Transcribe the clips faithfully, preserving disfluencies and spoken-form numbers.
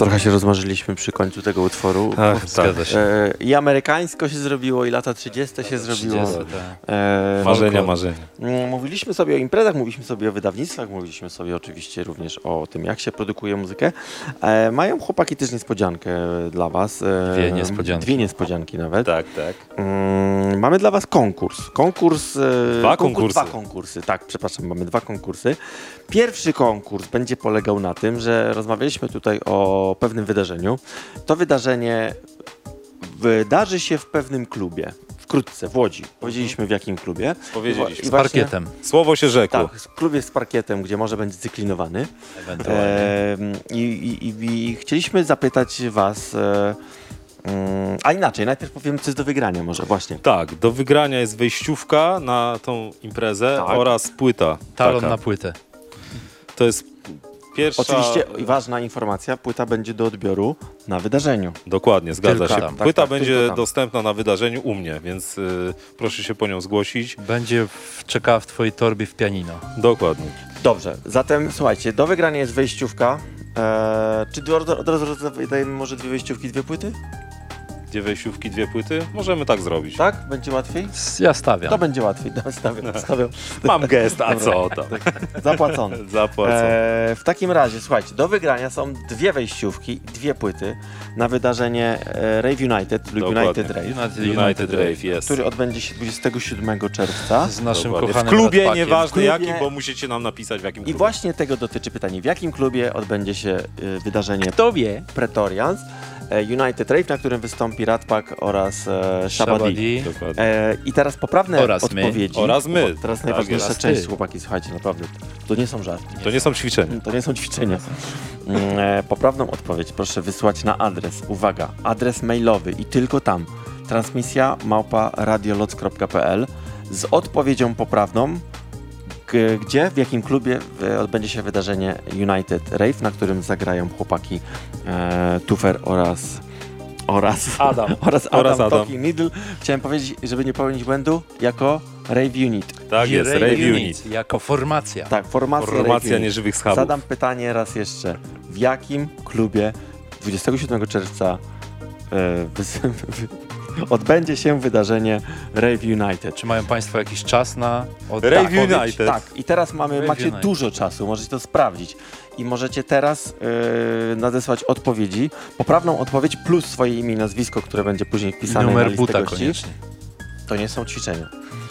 Trochę się rozmarzyliśmy przy końcu tego utworu. Ach, zgadza się. E, I amerykańsko się zrobiło, i lata trzydzieste się zrobiło. trzydzieste, tak. E, Marzenia, no, marzenia. mm, Mówiliśmy sobie o imprezach, mówiliśmy sobie o wydawnictwach, mówiliśmy sobie oczywiście również o tym, jak się produkuje muzykę. E, mają chłopaki też niespodziankę dla was. E, Dwie niespodzianki. Dwie niespodzianki nawet. Tak, tak. Mm, mamy dla was konkurs. Konkurs. E, Dwa konkurs, konkursy. Dwa konkursy, tak, przepraszam, mamy dwa konkursy. Pierwszy konkurs będzie polegał na tym, że rozmawialiśmy tutaj o pewnym wydarzeniu. To wydarzenie wydarzy się w pewnym klubie. Wkrótce, w Łodzi. Powiedzieliśmy w jakim klubie. Powiedzieliśmy. I Z właśnie- parkietem. Słowo się rzekło. Tak, w klubie z parkietem, gdzie może będzie cyklinowany. Ewentualnie. E, i, i, i, I chcieliśmy zapytać was, e, mm, a inaczej, najpierw powiem, co jest do wygrania może, właśnie. Tak, do wygrania jest wejściówka na tą imprezę Tak. oraz płyta. Talon taka. na płytę. To jest pierwsza... Oczywiście i ważna informacja, płyta będzie do odbioru na wydarzeniu. Dokładnie, zgadza Tylko się. tam, tak, Płyta tak, będzie tylko tam. dostępna na wydarzeniu u mnie, więc y, proszę się po nią zgłosić. Będzie w, czekała w twojej torbie w pianino. Dokładnie. Dobrze, zatem słuchajcie, do wygrania jest wejściówka. E, czy od, od razu dajemy może dwie wejściówki, dwie płyty? Dwie wejściówki, dwie płyty? Możemy tak zrobić. Tak? Będzie łatwiej? Ja stawiam. To będzie łatwiej. Dawaj, stawiam, stawiam. Mam gest, a Dobra. co tam? Zapłacone. Zapłacę. E, w takim razie, słuchajcie, do wygrania są dwie wejściówki, dwie płyty na wydarzenie e, Rave United lub Dokładnie. United Rave, United, United Rave, jest. który odbędzie się dwudziestego siódmego czerwca. z naszym Dokładnie. W kochanym klubie, Radpakiem. nieważne W klubie- jakim, bo musicie nam napisać w jakim I klubie. właśnie tego dotyczy pytanie, w jakim klubie odbędzie się e, wydarzenie Kto wie? Pretorians, e, United Rave, na którym wystąpi Radpak oraz e, Shabadi. Shabadi. Dokładnie. E, I teraz poprawne Oraz my. odpowiedzi. Oraz my. O, teraz Tak najważniejsza jest. część, Ty. chłopaki, słuchajcie, naprawdę. To nie są żarty. To nie są ćwiczenia. To nie są ćwiczenia. Mm, e, Poprawną odpowiedź proszę wysłać na adres, uwaga, adres mailowy i tylko tam, transmisja małpa radioloc kropka p l z odpowiedzią poprawną, g- gdzie, w jakim klubie e, odbędzie się wydarzenie United Rave, na którym zagrają chłopaki e, Tufer oraz oraz Adam. oraz Adam, Oraz Adam. Talking Needle. Chciałem powiedzieć, żeby nie popełnić błędu, jako Rave Unit. Tak jest, Rave Unit. Jako formacja. Tak, formacja, Formacja Rave Unit. nieżywych schabów. Zadam pytanie raz jeszcze. W jakim klubie dwudziestego siódmego czerwca e, wys- odbędzie się wydarzenie Rave United? Czy mają Państwo jakiś czas na od... Rave Tak, odpowiedź- United. Tak, i teraz mamy, Rave macie United. dużo czasu, możecie to sprawdzić. I możecie teraz e, nadesłać odpowiedzi, poprawną odpowiedź plus swoje imię i nazwisko, które będzie później wpisane na numer listę buta gości. koniecznie. To nie są ćwiczenia.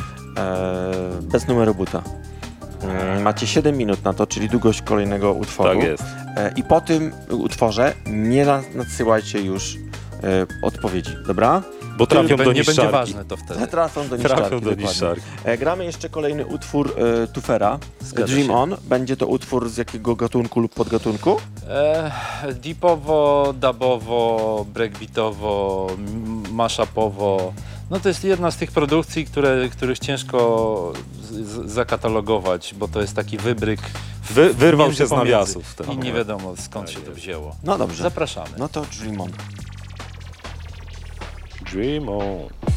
E, bez numeru buta. E, macie siedem minut na to, czyli długość kolejnego utworu. Tak jest. E, I po tym utworze nie na- nadsyłajcie już e, odpowiedzi, dobra? Bo trafią Nie do będzie niszczarki. ważne to wtedy. Trafią do niszczarki. Trafią do dokładnie. niszczarki. E, gramy jeszcze kolejny utwór e, Tufera, Zgadza Dream się. On. Będzie to utwór z jakiego gatunku lub podgatunku? E, deepowo, dubowo, breakbeatowo, m- mashupowo. No to jest jedna z tych produkcji, które, których ciężko z, z, zakatalogować, bo to jest taki wybryk Wy, wyrwał między się z pomiędzy. nawiasów. ten I nie numer. wiadomo skąd Tak się to jest. wzięło. No dobrze. Zapraszamy. No to Dream On. Dream on.